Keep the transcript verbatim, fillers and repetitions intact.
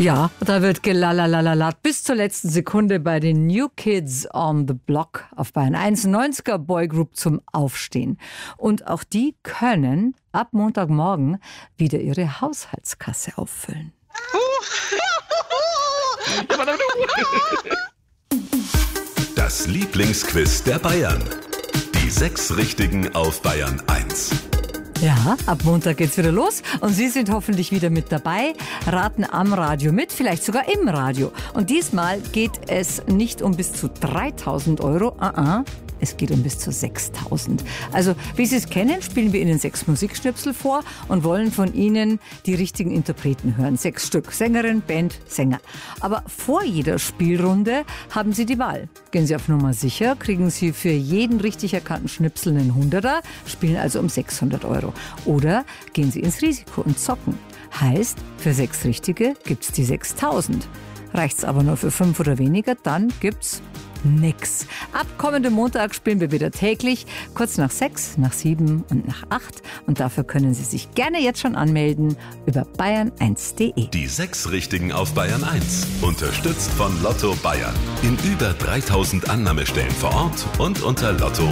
Ja, da wird gelalalalat bis zur letzten Sekunde bei den New Kids on the Block auf Bayern eins, neunziger Boygroup zum Aufstehen. Und auch die können ab Montagmorgen wieder ihre Haushaltskasse auffüllen. Das Lieblingsquiz der Bayern. Die sechs Richtigen auf Bayern eins. Ja, ab Montag geht's wieder los und Sie sind hoffentlich wieder mit dabei, raten am Radio mit, vielleicht sogar im Radio. Und diesmal geht es nicht um bis zu dreitausend Euro, uh-uh. Es geht um bis zu sechstausend. Also, wie Sie es kennen, spielen wir Ihnen sechs Musikschnipsel vor und wollen von Ihnen die richtigen Interpreten hören. Sechs Stück. Sängerin, Band, Sänger. Aber vor jeder Spielrunde haben Sie die Wahl. Gehen Sie auf Nummer sicher, kriegen Sie für jeden richtig erkannten Schnipsel einen Hunderter, spielen also um sechshundert Euro. Oder gehen Sie ins Risiko und zocken. Heißt, für sechs Richtige gibt's die sechstausend. Reicht's aber nur für fünf oder weniger, dann gibt's nix. Ab kommendem Montag spielen wir wieder täglich, kurz nach sechs, nach sieben und nach acht. Und dafür können Sie sich gerne jetzt schon anmelden über bayern eins punkt de. Die sechs Richtigen auf Bayern eins. Unterstützt von Lotto Bayern. In über dreitausend Annahmestellen vor Ort und unter lotto